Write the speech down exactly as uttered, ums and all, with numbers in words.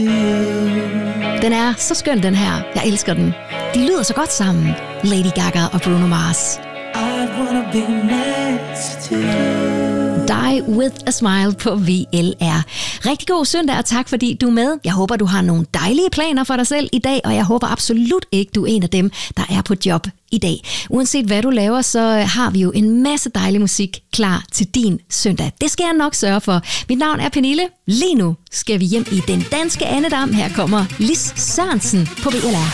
Den er så skøn, den her. Jeg elsker den. De lyder så godt sammen. Lady Gaga og Bruno Mars. Die With A Smile på V L R. Rigtig god søndag, og tak fordi du er med. Jeg håber, du har nogle dejlige planer for dig selv i dag, og jeg håber absolut ikke, du er en af dem, der er på job i dag. Uanset hvad du laver, så har vi jo en masse dejlig musik klar til din søndag. Det skal jeg nok sørge for. Mit navn er Pernille. Lige nu skal vi hjem i den danske andedam. Her kommer Lis Sørensen på V L R.